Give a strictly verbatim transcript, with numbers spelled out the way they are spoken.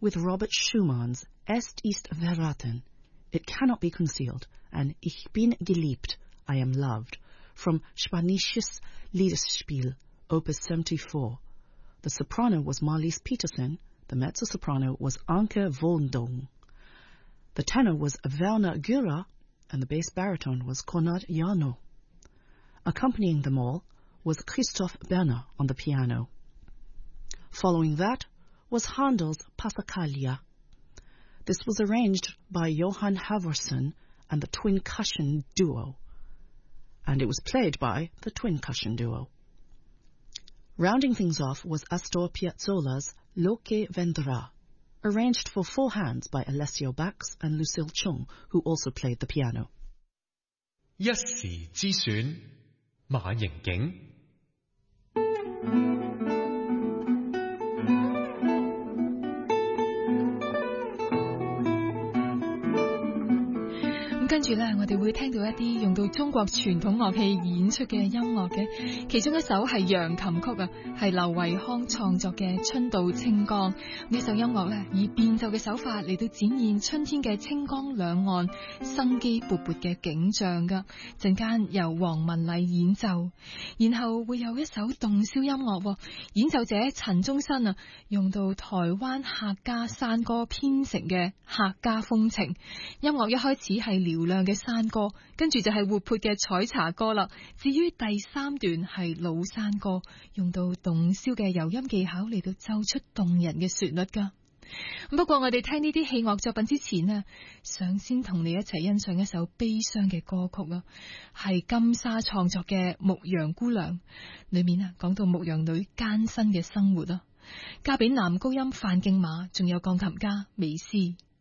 with Robert Schumann's Est ist verraten, It Cannot Be Concealed, and Ich bin geliebt, I Am Loved, from Spanisches Liederspiel, Opus seventy-four. The soprano was Marlise Peterson, the mezzo-soprano was Anke Woldung. The tenor was Werner Gürer, and the bass baritone was Konrad Jarno. Accompanying them all was Christoph Berner on the piano. Following that was Handel's Passacaglia. This was arranged by Johann Halvorsen and the Twin Cushion Duo, and it was played by the Twin Cushion Duo. Rounding things off was Astor Piazzolla's Lo che vendrà, arranged for four hands by Alessio Bax and Lucille Chung, who also played the piano. 一時之選，馬盈景。 跟住咧，我哋會聽到一啲用到中國傳統樂器演出嘅音樂嘅，其中一首係揚琴曲啊，係劉維康創作嘅《春到清江》。呢首音樂咧，以變奏嘅手法嚟到展現春天嘅清江兩岸生機勃勃嘅景象噶。陣間由黃文禮演奏，然後會有一首洞簫音樂，演奏者陳宗新啊，用到台灣客家山歌編成嘅客家風情。音樂一開始係嘹亮嘅山歌，跟住就係活潑嘅採茶歌啦。至於第三段係老山歌，用到洞簫嘅柔音技巧嚟到奏出動人嘅旋律噶。不過我哋聽呢啲器樂作品之前啊，想先同你一齊欣賞一首悲傷嘅歌曲啊，係金沙創作嘅《牧羊姑娘》，裏面啊講到牧羊女艱辛嘅生活啊，交俾男高音范敬馬，仲有鋼琴家美斯。